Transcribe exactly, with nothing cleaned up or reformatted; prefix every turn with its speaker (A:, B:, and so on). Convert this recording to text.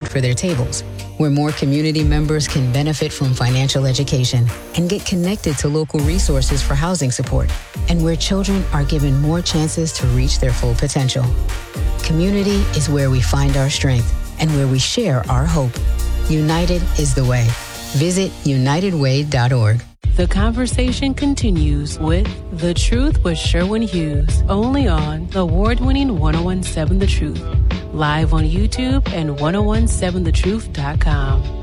A: for their tables, where more community members can benefit from financial education and get connected to local resources for housing support, and where children are given more chances to reach their full potential. Community is where we find our strength and where we share our hope. United is the way. Visit united way dot org.
B: The conversation continues with The Truth with Sherwin Hughes, only on the award-winning ten seventeen The Truth, live on YouTube and ten seventeen the truth dot com.